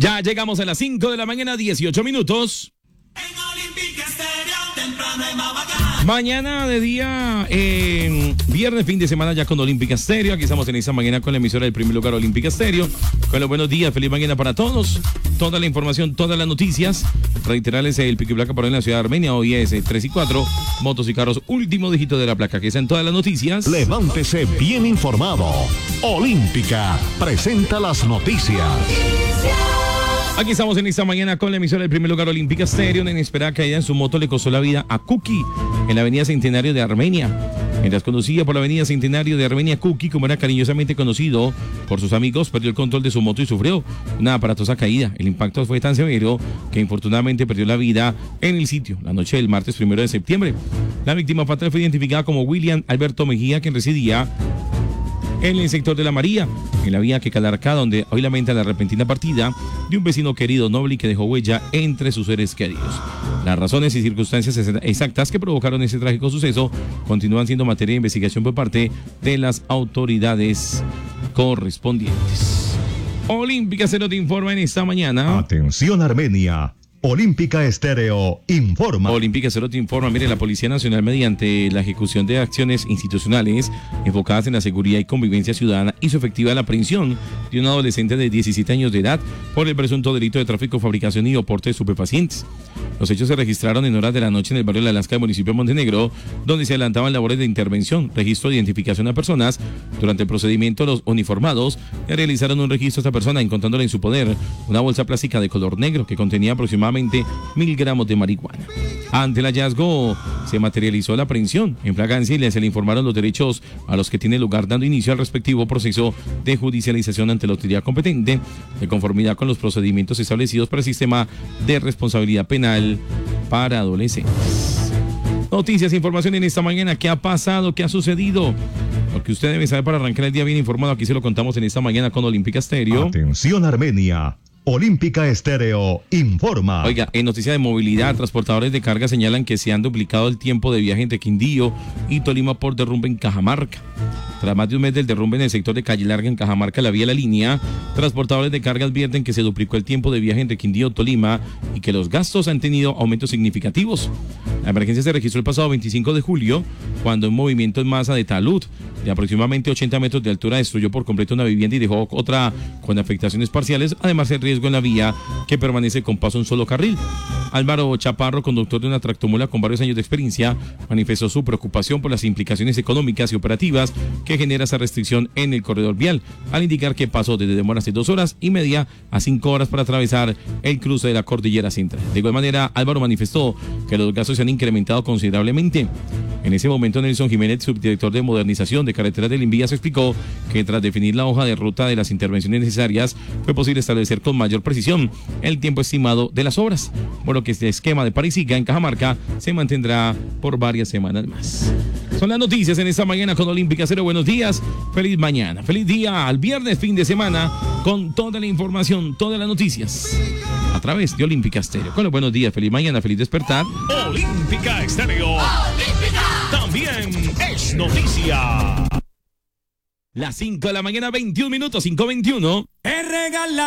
Ya llegamos a las 5 de la mañana, 18 minutos. Mañana de día, viernes, fin de semana ya con Olímpica Estéreo. Aquí estamos en esta mañana con la emisora del primer lugar Olímpica Estéreo. Con los buenos días, feliz mañana para todos. Toda la información, todas las noticias. Reiterarles el pico y placa para en la ciudad de Armenia. Hoy es 3 y 4. Motos y carros, último dígito de la placa. Que están todas las noticias. Levántese bien informado. Olímpica presenta las noticias. Aquí estamos en esta mañana con la emisora del primer lugar Olímpica Estéreo. Una inesperada caída en su moto le costó la vida a Cookie en la avenida Centenario de Armenia. Mientras conducía por la avenida Centenario de Armenia, Cookie, como era cariñosamente conocido por sus amigos, perdió el control de su moto y sufrió una aparatosa caída. El impacto fue tan severo que infortunadamente perdió la vida en el sitio la noche del martes 1 de septiembre. La víctima fatal fue identificada como William Alberto Mejía, quien residía en el sector de La María, en la vía que Calarcá, donde hoy lamenta la repentina partida de un vecino querido, noble y que dejó huella entre sus seres queridos. Las razones y circunstancias exactas que provocaron ese trágico suceso continúan siendo materia de investigación por parte de las autoridades correspondientes. Olímpica Estéreo te informa en esta mañana. Atención Armenia. Olímpica Estéreo informa. Olímpica Estéreo te informa. Mire, la Policía Nacional, mediante la ejecución de acciones institucionales enfocadas en la seguridad y convivencia ciudadana, hizo efectiva la aprehensión de un adolescente de 17 años de edad por el presunto delito de tráfico, fabricación y porte de estupefacientes. Los hechos se registraron en horas de la noche en el barrio de La Alaska del municipio de Montenegro, donde se adelantaban labores de intervención, registro de identificación a personas. Durante el procedimiento, los uniformados realizaron un registro a esta persona, encontrándole en su poder una bolsa plástica de color negro que contenía aproximadamente 1.000 gramos de marihuana. Ante el hallazgo, se materializó la aprehensión en flagrancia y se le informaron los derechos a los que tiene lugar, dando inicio al respectivo proceso de judicialización ante la autoridad competente, de conformidad con los procedimientos establecidos para el sistema de responsabilidad penal para adolescentes. Noticias e información en esta mañana. ¿Qué ha pasado? ¿Qué ha sucedido? Lo que usted debe saber para arrancar el día bien informado, aquí se lo contamos en esta mañana con Olímpica Estéreo. Atención Armenia. Olímpica Estéreo informa. Oiga, en noticia de movilidad, transportadores de carga señalan que se han duplicado el tiempo de viaje entre Quindío y Tolima por derrumbe en Cajamarca. Tras más de un mes del derrumbe en el sector de Calle Larga en Cajamarca, la vía La Línea, transportadores de carga advierten que se duplicó el tiempo de viaje entre Quindío y Tolima y que los gastos han tenido aumentos significativos. La emergencia se registró el pasado 25 de julio, cuando un movimiento en masa de talud de aproximadamente 80 metros de altura destruyó por completo una vivienda y dejó otra con afectaciones parciales, además el riesgo en la vía que permanece con paso un solo carril. Álvaro Chaparro, conductor de una tractomula con varios años de experiencia, manifestó su preocupación por las implicaciones económicas y operativas que genera esa restricción en el corredor vial, al indicar que pasó desde demoras de 2 horas y media a 5 horas para atravesar el cruce de la cordillera central. De igual manera, Álvaro manifestó que los gastos se han incrementado considerablemente. En ese momento, Nelson Jiménez, subdirector de modernización de carreteras del Invías, explicó que tras definir la hoja de ruta de las intervenciones necesarias, fue posible establecer con mayor precisión el tiempo estimado de las obras, por lo que este esquema de Parisiga en Cajamarca se mantendrá por varias semanas más. Son las noticias en esta mañana con Olímpica Estéreo. Buenos días, feliz mañana, feliz día al viernes, fin de semana, con toda la información, todas las noticias a través de Olímpica Estéreo. Con los buenos días, feliz mañana, feliz despertar. Olímpica Estéreo también es noticia. Las 5 de la mañana, 21 minutos, 5:21.